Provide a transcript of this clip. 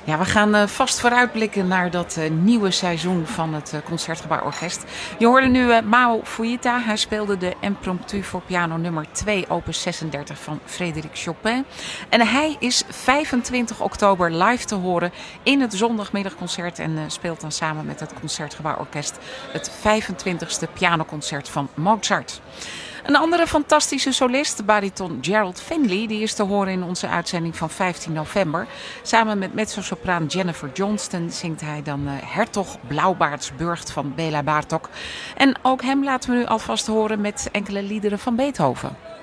Ja, we gaan vast vooruitblikken naar dat nieuwe seizoen van het Concertgebouworkest. Je hoorde nu Mao Fujita. Hij speelde de Impromptu voor piano nummer 2, opus 36 van Frédéric Chopin. En hij is 25 oktober live te horen in het zondagmiddagconcert en speelt dan samen met het Concertgebouworkest het 25e pianoconcert van Mozart. Een andere fantastische solist, bariton Gerald Finley, die is te horen in onze uitzending van 15 november. Samen met mezzosopraan Jennifer Johnston zingt hij dan Hertog Blauwbaardsburgt van Béla Bartók. En ook hem laten we nu alvast horen met enkele liederen van Beethoven.